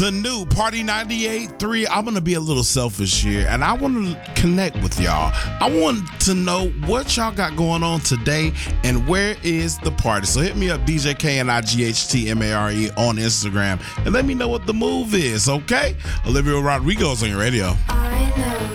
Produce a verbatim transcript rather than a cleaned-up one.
The new Party ninety-eight point three. I'm going to be a little selfish here, and I want to connect with y'all. I want to know what y'all got going on today and where is the party. So hit me up, D J K N I G H T M A R E on Instagram, and let me know what the move is, okay? Olivia Rodrigo's on your radio. I know.